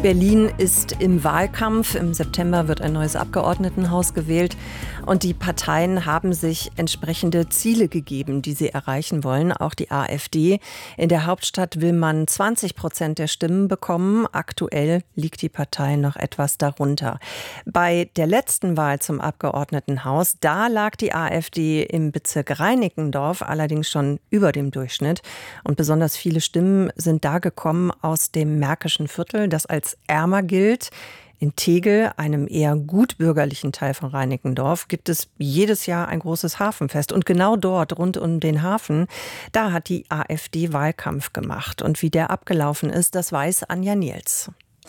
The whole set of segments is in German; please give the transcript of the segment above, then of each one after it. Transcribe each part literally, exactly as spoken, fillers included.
Berlin ist im Wahlkampf. Im September wird ein neues Abgeordnetenhaus gewählt. Und die Parteien haben sich entsprechende Ziele gegeben, die sie erreichen wollen. Auch die AfD. In der Hauptstadt will man zwanzig Prozent der Stimmen bekommen. Aktuell liegt die Partei noch etwas darunter. Bei der letzten Wahl zum Abgeordnetenhaus, da lag die AfD im Bezirk Reinickendorf allerdings schon über dem Durchschnitt. Und besonders viele Stimmen sind da gekommen aus dem Märkischen Viertel, das als ärmer gilt. In Tegel, einem eher gutbürgerlichen Teil von Reinickendorf, gibt es jedes Jahr ein großes Hafenfest. Und genau dort, rund um den Hafen, da hat die AfD Wahlkampf gemacht. Und wie der abgelaufen ist, das weiß Anja Niels.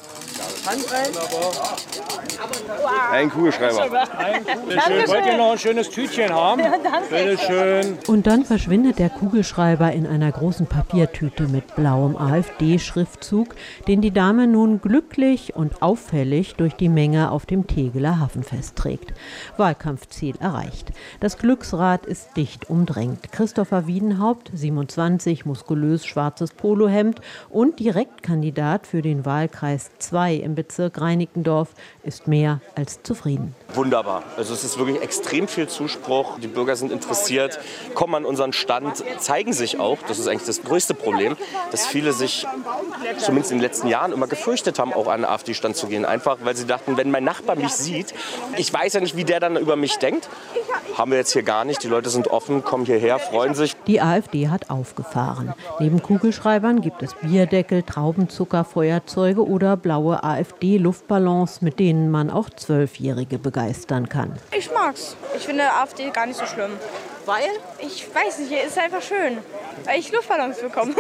Ein Kugelschreiber. Ein Kugelschreiber. Wollt ihr noch ein schönes Tütchen haben? Ja, danke. Bitte schön. Und dann verschwindet der Kugelschreiber in einer großen Papiertüte mit blauem AfD-Schriftzug, den die Dame nun glücklich und auffällig durch die Menge auf dem Tegeler Hafenfest trägt. Wahlkampfziel erreicht. Das Glücksrad ist dicht umdrängt. Christopher Wiedenhaupt, siebenundzwanzig, muskulös, schwarzes Polohemd und Direktkandidat für den Wahlkreis zwei im Bezirk Reinickendorf, ist mehr als zufrieden. Wunderbar. Also es ist wirklich extrem viel Zuspruch. Die Bürger sind interessiert, kommen an unseren Stand, zeigen sich auch. Das ist eigentlich das größte Problem, dass viele sich zumindest in den letzten Jahren immer gefürchtet haben, auch an den AfD-Stand zu gehen. Einfach, weil sie dachten, wenn mein Nachbar mich sieht, ich weiß ja nicht, wie der dann über mich denkt. Haben wir jetzt hier gar nicht. Die Leute sind offen, kommen hierher, freuen sich. Die AfD hat aufgefahren. Neben Kugelschreibern gibt es Bierdeckel, Traubenzucker, Feuerzeuge oder blaue AfD-Luftballons, mit denen man auch Zwölfjährige begeistern kann. Ich mag's. Ich finde AfD gar nicht so schlimm. Weil? Ich weiß nicht, es ist einfach schön, weil ich Luftballons bekomme.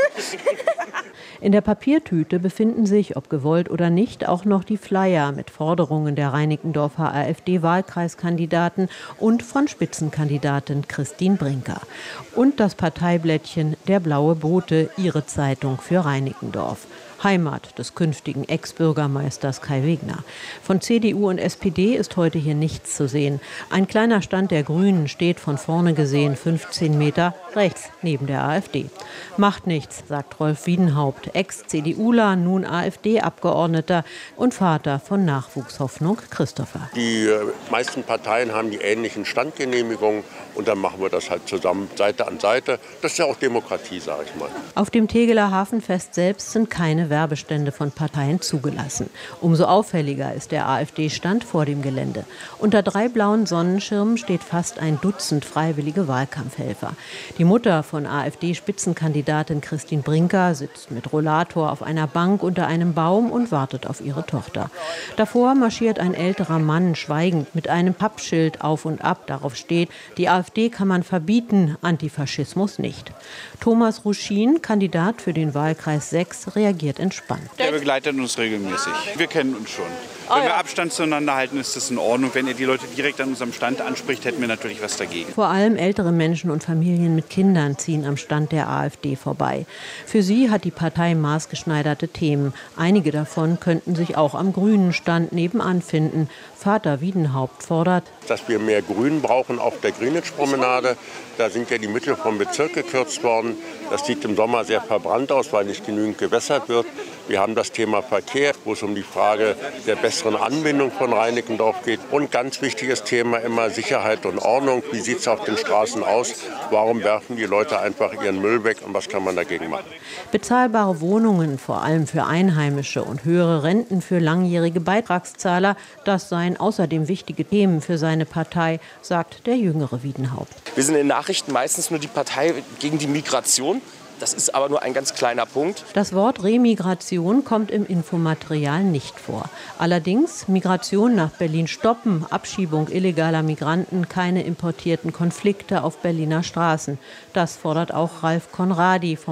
In der Papiertüte befinden sich, ob gewollt oder nicht, auch noch die Flyer mit Forderungen der Reinickendorfer AfD-Wahlkreiskandidaten und von Spitzenkandidatin Christine Brinker. Und das Parteiblättchen Der Blaue Bote, ihre Zeitung für Reinickendorf. Heimat des künftigen Ex-Bürgermeisters Kai Wegner. Von C D U und S P D ist heute hier nichts zu sehen. Ein kleiner Stand der Grünen steht von vorne gesehen fünfzehn Meter rechts neben der AfD. Macht nichts, sagt Rolf Wiedenhaupt, Ex-CDUler, nun AfD-Abgeordneter und Vater von Nachwuchshoffnung Christopher. Die meisten Parteien haben die ähnlichen Standgenehmigungen und dann machen wir das halt zusammen, Seite an Seite. Das ist ja auch Demokratie, sage ich mal. Auf dem Tegeler Hafenfest selbst sind keine Werbestände von Parteien zugelassen. Umso auffälliger ist der AfD-Stand vor dem Gelände. Unter drei blauen Sonnenschirmen steht fast ein Dutzend freiwillige Wahlkampfhelfer. Die Mutter von AfD-Spitzenkandidatin Christine Brinker sitzt mit Rollator auf einer Bank unter einem Baum und wartet auf ihre Tochter. Davor marschiert ein älterer Mann schweigend mit einem Pappschild auf und ab. Darauf steht, die AfD kann man verbieten, Antifaschismus nicht. Thomas Ruschin, Kandidat für den Wahlkreis sechs, reagiert entspannt. Der begleitet uns regelmäßig. Wir kennen uns schon. Oh, Wenn wir ja. Abstand zueinander halten, ist das in Ordnung. Wenn ihr die Leute direkt an unserem Stand anspricht, hätten wir natürlich was dagegen. Vor allem ältere Menschen und Familien mit Kindern ziehen am Stand der AfD vorbei. Für sie hat die Partei maßgeschneiderte Themen. Einige davon könnten sich auch am grünen Stand nebenan finden. Vater Wiedenhaupt fordert, dass wir mehr Grün brauchen auf der Greenwich-Promenade. Da sind ja die Mittel vom Bezirk gekürzt worden. Das sieht im Sommer sehr verbrannt aus, weil nicht genügend gewässert wird. Wir haben das Thema Verkehr, wo es um die Frage der besseren Anbindung von Reinickendorf geht. Und ganz wichtiges Thema immer Sicherheit und Ordnung. Wie sieht es auf den Straßen aus? Warum werfen die Leute einfach ihren Müll weg und was kann man dagegen machen? Bezahlbare Wohnungen, vor allem für Einheimische, und höhere Renten für langjährige Beitragszahler, das seien außerdem wichtige Themen für seine Partei, sagt der jüngere Wiedenhaupt. Wir sind in den Nachrichten meistens nur die Partei gegen die Migration. Das ist aber nur ein ganz kleiner Punkt. Das Wort Remigration kommt im Infomaterial nicht vor. Allerdings Migration nach Berlin stoppen, Abschiebung illegaler Migranten, keine importierten Konflikte auf Berliner Straßen. Das fordert auch Ralf Konradi vom